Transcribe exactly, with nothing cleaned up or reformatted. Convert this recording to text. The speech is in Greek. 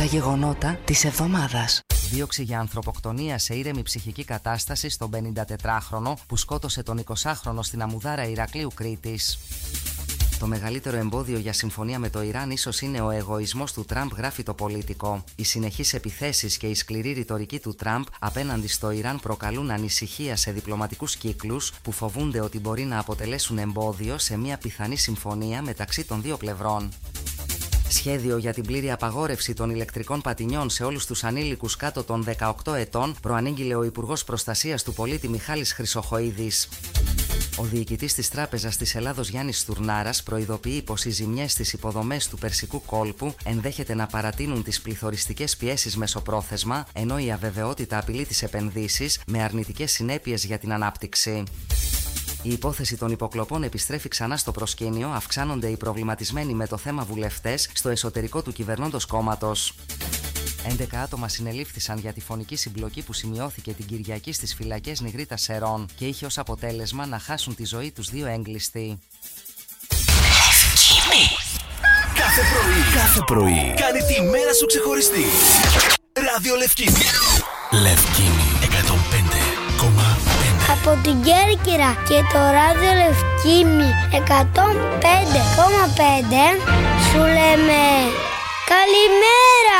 Τα γεγονότα της εβδομάδας. Δίωξη για ανθρωποκτονία σε ήρεμη ψυχική κατάσταση στον πενηντατετράχρονο που σκότωσε τον εικοσάχρονο στην Αμμουδάρα Ηρακλείου Κρήτης. Το μεγαλύτερο εμπόδιο για συμφωνία με το Ιράν ίσως είναι ο εγωισμός του Τραμπ, γράφει το Πολίτικο. Οι συνεχείς επιθέσεις και η σκληρή ρητορική του Τραμπ απέναντι στο Ιράν προκαλούν ανησυχία σε διπλωματικούς κύκλους που φοβούνται ότι μπορεί να αποτελέσουν εμπόδιο σε μια πιθανή συμφωνία μεταξύ των δύο πλευρών. Σχέδιο για την πλήρη απαγόρευση των ηλεκτρικών πατινιών σε όλους τους ανήλικους κάτω των δεκαοκτώ ετών προανήγγειλε ο Υπουργός Προστασίας του Πολίτη Μιχάλης Χρυσοχοΐδης. Ο διοικητής της Τράπεζας της Ελλάδος Γιάννης Στουρνάρας προειδοποιεί πως οι ζημιές στις υποδομές του Περσικού κόλπου ενδέχεται να παρατείνουν τις πληθωριστικές πιέσεις μεσοπρόθεσμα, ενώ η αβεβαιότητα απειλεί τις επενδύσεις με αρνητικές συνέπειες για την ανάπτυξη. Η υπόθεση των υποκλοπών επιστρέφει ξανά στο προσκήνιο, αυξάνονται οι προβληματισμένοι με το θέμα βουλευτές στο εσωτερικό του κυβερνώντος κόμματος. έντεκα άτομα συνελήφθησαν για τη φωνική συμπλοκή που σημειώθηκε την Κυριακή στις φυλακές Νιγρίτας Σερών και είχε ως αποτέλεσμα να χάσουν τη ζωή τους δύο έγκλειστοι. Κάθε πρωί, κάθε πρωί, κάνει τη μέρα σου ξεχωριστή. Ράδιο Λευκίνη. Λευκίνη εκατόν πέντε κόμμα πέντε. Από την Κέρκυρα και το Ράδιο Λευκίνη εκατόν πέντε κόμμα πέντε σου λέμε καλημέρα.